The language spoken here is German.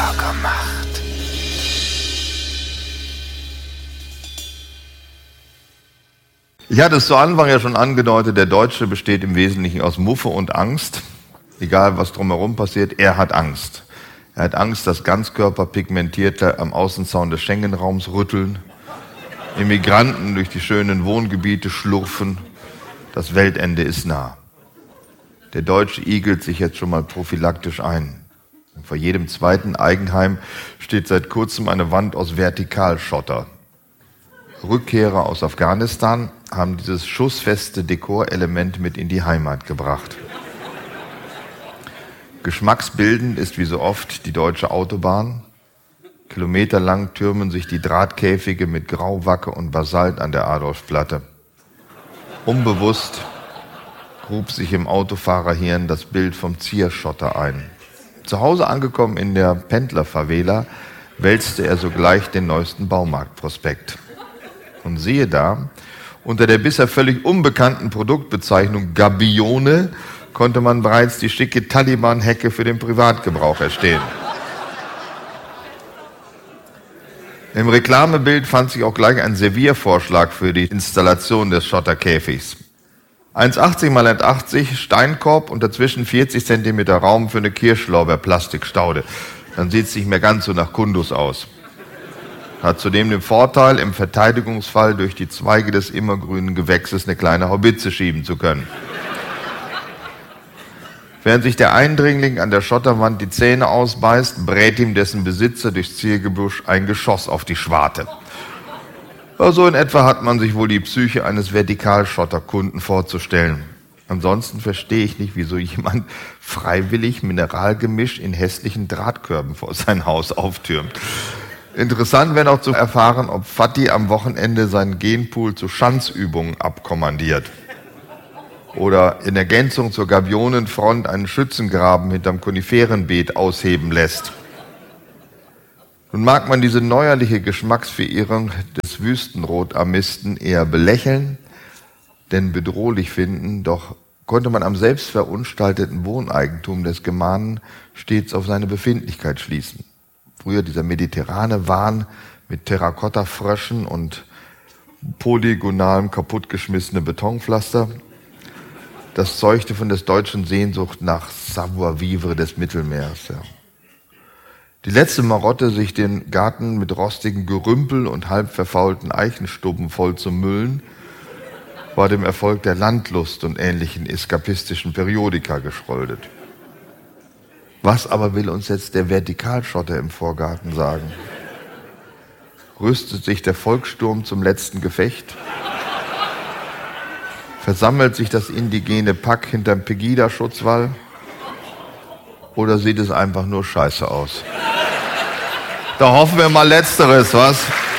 gemacht. Ich hatte es zu Anfang ja schon angedeutet, der Deutsche besteht im Wesentlichen aus Muffe und Angst. Egal, was drumherum passiert, er hat Angst. Er hat Angst, dass Ganzkörperpigmentierte am Außenzaun des Schengen-Raums rütteln, Immigranten durch die schönen Wohngebiete schlurfen. Das Weltende ist nah. Der Deutsche igelt sich jetzt schon mal prophylaktisch ein. Vor jedem zweiten Eigenheim steht seit kurzem eine Wand aus Vertikalschotter. Rückkehrer aus Afghanistan haben dieses schussfeste Dekorelement mit in die Heimat gebracht. Geschmacksbildend ist wie so oft die deutsche Autobahn. Kilometerlang türmen sich die Drahtkäfige mit Grauwacke und Basalt an der Adolfplatte. Unbewusst grub sich im Autofahrerhirn das Bild vom Zierschotter ein. Zu Hause angekommen in der Pendlerfavela wälzte er sogleich den neuesten Baumarktprospekt. Und siehe da, unter der bisher völlig unbekannten Produktbezeichnung Gabione konnte man bereits die schicke Taliban-Hecke für den Privatgebrauch erstehen. Im Reklamebild fand sich auch gleich ein Serviervorschlag für die Installation des Schotterkäfigs. 1,80 mal 1,80 Steinkorb und dazwischen 40 cm Raum für eine Kirschlorbeer-Plastikstaude. Dann sieht es nicht mehr ganz so nach Kundus aus. Hat zudem den Vorteil, im Verteidigungsfall durch die Zweige des immergrünen Gewächses eine kleine Haubitze schieben zu können. Während sich der Eindringling an der Schotterwand die Zähne ausbeißt, brät ihm dessen Besitzer durchs Ziergebüsch ein Geschoss auf die Schwarte. So in etwa hat man sich wohl die Psyche eines Vertikalschotterkunden vorzustellen. Ansonsten verstehe ich nicht, wieso jemand freiwillig Mineralgemisch in hässlichen Drahtkörben vor sein Haus auftürmt. Interessant wäre noch zu erfahren, ob Fatih am Wochenende seinen Genpool zu Schanzübungen abkommandiert. Oder in Ergänzung zur Gabionenfront einen Schützengraben hinterm Koniferenbeet ausheben lässt. Nun mag man diese neuerliche Geschmacksverirrung des Wüstenrotarmisten eher belächeln, denn bedrohlich finden, doch konnte man am selbstverunstalteten Wohneigentum des Gemanen stets auf seine Befindlichkeit schließen. Früher dieser mediterrane Wahn mit Terrakottafröschen und polygonalem kaputtgeschmissene Betonpflaster, das zeugte von des Deutschen Sehnsucht nach Savoir-vivre des Mittelmeers. Ja. Die letzte Marotte, sich den Garten mit rostigem Gerümpel und halb verfaulten Eichenstubben voll zu müllen, war dem Erfolg der Landlust und ähnlichen eskapistischen Periodika geschuldet. Was aber will uns jetzt der Vertikalschotter im Vorgarten sagen? Rüstet sich der Volkssturm zum letzten Gefecht? Versammelt sich das indigene Pack hinterm Pegida-Schutzwall? Oder sieht es einfach nur scheiße aus? Da hoffen wir mal Letzteres, was?